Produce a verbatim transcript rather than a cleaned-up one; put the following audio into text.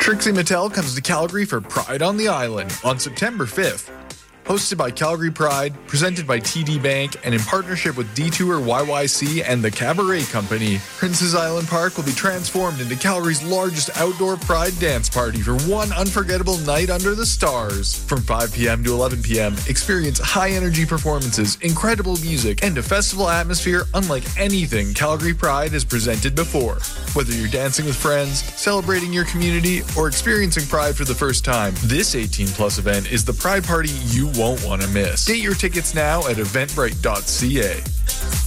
Trixie Mattel comes to Calgary for Pride on the Island on September fifth. Hosted by Calgary Pride, presented by T D Bank, and in partnership with Detour Y Y C and the Cabaret Company, Prince's Island Park will be transformed into Calgary's largest outdoor Pride dance party for one unforgettable night under the stars. From five p.m. to eleven p.m., experience high-energy performances, incredible music, and a festival atmosphere unlike anything Calgary Pride has presented before. Whether you're dancing with friends, celebrating your community, or experiencing Pride for the first time, this eighteen plus event is the Pride party you won't want to miss. Get your tickets now at eventbrite dot c a.